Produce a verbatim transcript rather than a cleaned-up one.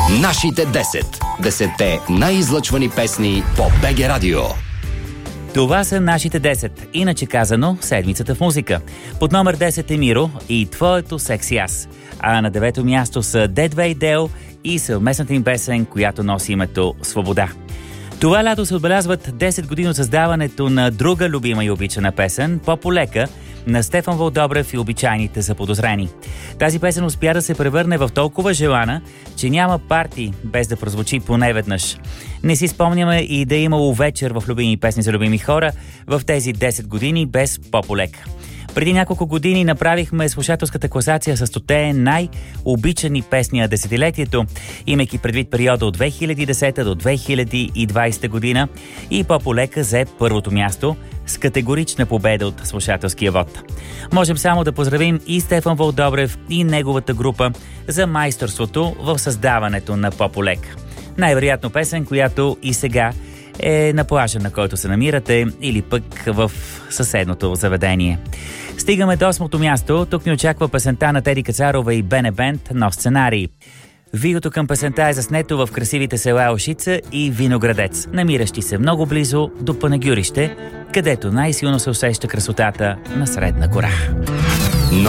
Нашите десет. Десетте най-излъчвани песни по БГ Радио. Това са нашите десет. Иначе казано, седмицата в музика. Под номер десет е Миро и Твоето секси аз. А на девето място са Дедве и Дел и съвместната им песен, която носи името Свобода. Това лято се отбелязват десет години от създаването на друга любима и обичана песен, По-полека, на Стефан Вълдобрев и Обичайните заподозрени. Тази песен успя да се превърне в толкова желана, че няма парти без да прозвучи поне веднъж. Не си спомняме и да е имало вечер в любими песни за любими хора в тези десет години без По-полека. Преди няколко години направихме слушателската класация с стоте най-обичани песни на десетилетието, имайки предвид периода от две хиляди и десета до две хиляди и двадесета година, и По-полека взе първото място с категорична победа от слушателския вод. Можем само да поздравим и Стефан Вълдобрев и неговата група за майсторството в създаването на По-полека. Най-вероятно песен, която и сега е на плажа, на който се намирате, или пък в съседното заведение. Стигаме до осмото място. Тук ни очаква песента на Теди Кацарова и Бене Бенд «Нов сценарий». Видеото към песента е заснето в красивите села Ошица и Виноградец, намиращи се много близо до Панагюрище, където най-силно се усеща красотата на Средна гора.